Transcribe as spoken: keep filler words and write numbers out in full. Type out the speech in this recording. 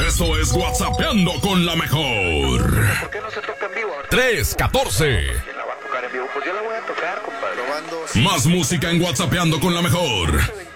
Esto es WhatsAppeando con la mejor. ¿Por qué no se toca en vivo? tres catorce. ¿Quién la va a tocar en vivo? Pues yo la voy a tocar, compadre. Probando. Más música en WhatsAppeando con la mejor.